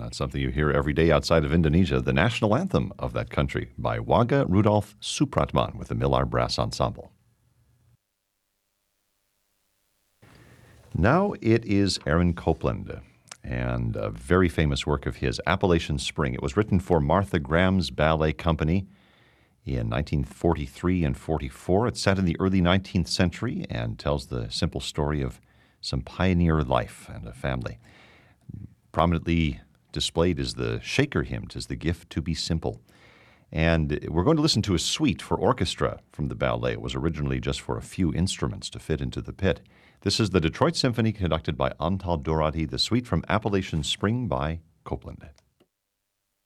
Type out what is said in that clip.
something you hear every day outside of Indonesia, the national anthem of that country by Wagga Rudolf Supratman with the Millar Brass Ensemble. Now it is Aaron Copland and a very famous work of his, Appalachian Spring. It was written for Martha Graham's Ballet Company in 1943 and 44. It's set in the early 19th century and tells the simple story of some pioneer life and a family. Prominently displayed is the Shaker hymn, "'Tis the Gift to be Simple." And we're going to listen to a suite for orchestra from the ballet. It was originally just for a few instruments to fit into the pit. This is the Detroit Symphony conducted by Antal Dorati, the suite from Appalachian Spring by Copland.